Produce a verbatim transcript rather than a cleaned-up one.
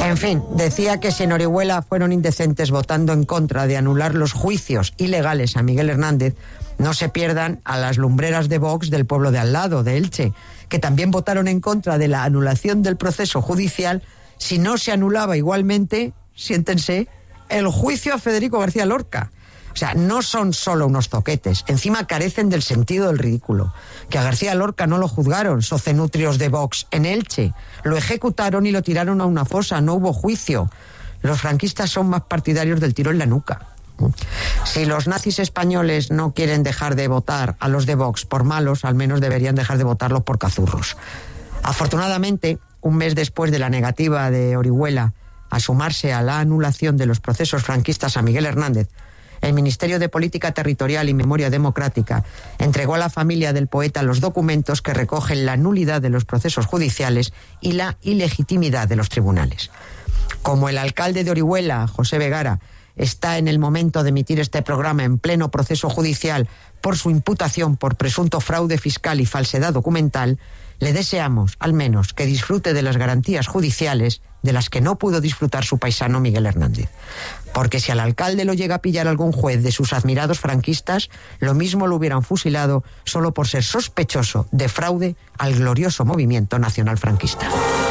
En fin, decía que si en Orihuela fueron indecentes votando en contra de anular los juicios ilegales a Miguel Hernández, no se pierdan a las lumbreras de Vox del pueblo de al lado, de Elche, que también votaron en contra de la anulación del proceso judicial si no se anulaba igualmente, siéntense, el juicio a Federico García Lorca. O sea, no son solo unos zoquetes, encima carecen del sentido del ridículo. Que a García Lorca no lo juzgaron socenutrios de Vox en Elche, lo ejecutaron y lo tiraron a una fosa, no hubo juicio. Los franquistas son más partidarios del tiro en la nuca. Si los nazis españoles no quieren dejar de votar a los de Vox por malos, al menos deberían dejar de votarlos por cazurros. Afortunadamente, un mes después de la negativa de Orihuela a sumarse a la anulación de los procesos franquistas a Miguel Hernández, el Ministerio de Política Territorial y Memoria Democrática entregó a la familia del poeta los documentos que recogen la nulidad de los procesos judiciales y la ilegitimidad de los tribunales. Como el alcalde de Orihuela, José Vegara, está en el momento de emitir este programa en pleno proceso judicial por su imputación por presunto fraude fiscal y falsedad documental, le deseamos, al menos, que disfrute de las garantías judiciales de las que no pudo disfrutar su paisano Miguel Hernández. Porque si al alcalde lo llega a pillar algún juez de sus admirados franquistas, lo mismo lo hubieran fusilado solo por ser sospechoso de fraude al glorioso movimiento nacional franquista.